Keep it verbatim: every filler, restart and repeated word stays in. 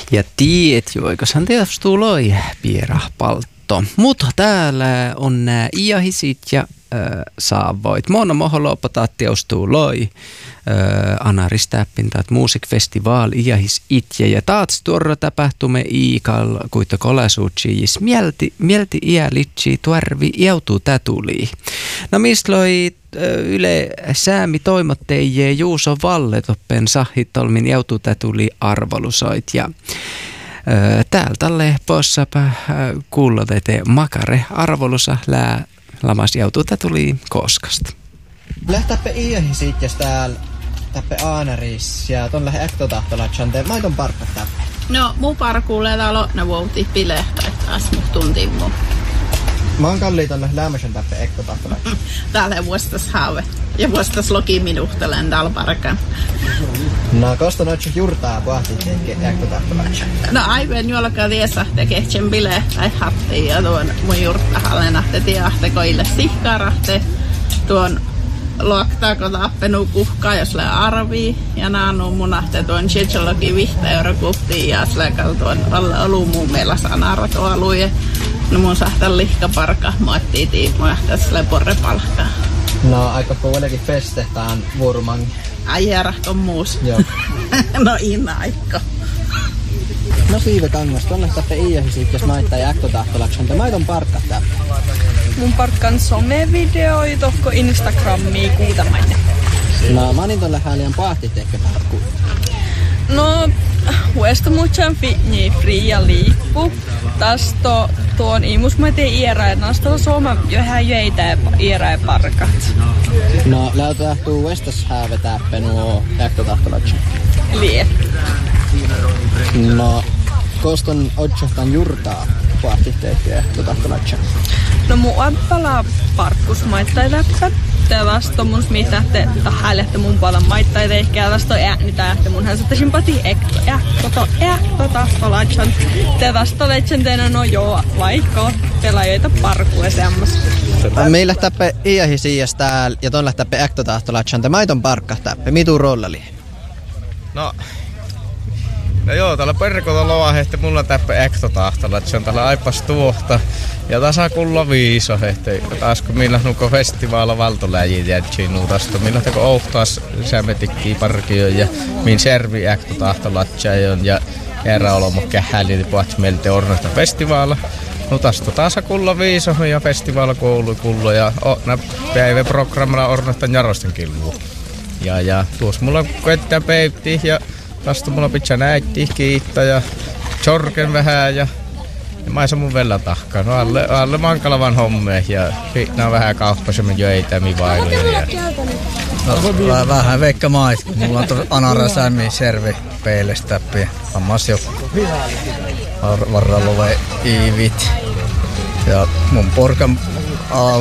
Ja tiet jo, oikeastaan tietysti tuloi pierahpaltto. Mutta täällä on nää iahisit ja äh, saavoit. Mona moholo potaattiaustuu loi. Äh, Anaristäppintaat muusikfestivaal iahis itje. Ja taats tuorro tapahtume iikal kuita kolasuutsiis. Mielti, mielti iälitsi tuarvi iautuu tätuli. No mistä loi Yle säämi toimotteijee Juuso Valletoppen sahitolmin joutuu tuli arvolusoit ja ö, täältä lepossapa kuullotete makare arvolusa lää lamas joutuu tuli koskasta. Lähtäpä iiahin siitä, jos täällä täppä Aanaris ja ton lähe äktotahtolatsan maiton parkka täppä. No muu parkuulee täällä ne vuotti pilehtä, että taas mut tuntiin muu. Mä oon kalliin tonne lämmösen täppä äktotahtolatsan. Täällä vuostas haave ja vuostas loki minuhtelen täällä parkan. No kosta noitsi jurtaa pohti teke äktotahtolatsan. No aivan juolakaan tiesä tekehtsen pilehtä tai hattiin ja tuon mun jurttahalle nahte tiahte koille sihkarahte. Tuon luoktaako tappenu kuhkaa, jos le arvii. Ja naanu munahte tuon chichologi vihta euro kuhtiin ja släkal tuon alle olu muun meillä sanara tuoluje. No mun sahtan lihkaparka moettiin tiimoja tässä porre palkkaa. No aika kuitenkin festetaan vuoruman. Ai järahkon muus. Joo. No inaikko. No Siive Kangas, tonne täppä iiahin siitä, jos maittaa ja äktotahtolatsan. Maiton parkka täppä. Mun parkkan somevideoi tohko Instagramiin kuutamainen. No manin tonne häliän pahti tekke parkkuun. No, huesta muutsan fitni fria liippu. Tästä tuon imusmaiteen iäräin nastalla suoma johään jöitä iäräin parkat. No läytähtuu huestas hääve täppä nuo äktotahtolatsan. Lie. No, koston otsohtan jurtaa pahti tekke äktotahtolatsan. No mun appala parkkus maittai läppä. Tästä mun mitä te tahäilehtä mun paljon maittai teikkiä. Tästä on ääni tähtä mun hän sattaisin pati ekto. Äkto, äkto tahto latsan. Tästä on legendena no joo vaikka pelaajoita parkuja semmos. Meillä lähtäpä iähi siijas täällä ja ton lähtäpä äktotahtolatsan. Te maiton parkka täppä. Mitu rollali? No... No joo, täällä perkota loahehti mulla täppä äktotahtolla, että se on täällä aipas tuohta. Ja tasakulla viiso hehti, taas kun millä nuko festivaala valtoläjiä jättiin nuutasta. Millä teko ohtaas sämetikkii parkioon ja min servi äktotahtolla ja erä olomo kähäli puhats meiltä ornoista festivaala. Nutasta tasakulla viiso ja festivaala koulu kullo ja nää päiväprogrammilla ornoista jarosten kilvuu. Ja ja tuossa mulla koettaa peipti ja tästä mulla pitää näitti kiittää ja jorken vähän ja, ja mä mun vellä tahkaa. No alle, alle mankalavan hommeen ja nää vähän kauppasemmin jöitä mi vailuja. No, vähän veikka mait. Mulla on tuossa anara sämmi servi peilestä ja ammas jo varralove iivit. Ja mun porkan